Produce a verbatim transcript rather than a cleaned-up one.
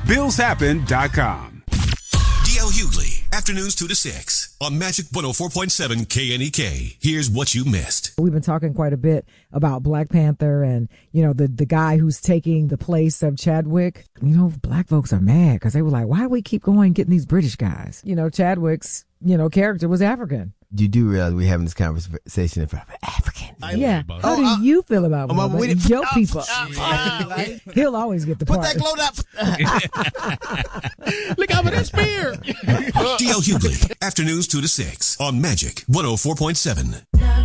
bills happen dot com. D L Hughley, afternoons two to six on Magic one oh four point seven K N E K. Here's what you missed. We've been talking quite a bit about Black Panther and, you know, the, the guy who's taking the place of Chadwick. You know, black folks are mad because they were like, why do we keep going getting these British guys? You know, Chadwick's, you know, character was African. You do realize we're having this conversation in front of African. Yeah. How do uh, you feel about um, Bubba? it, Your uh, people. Uh, uh, He'll always get the Put part. that gloat up. Look out for that spear. D L Hughley, afternoons two to six on Magic one oh four point seven.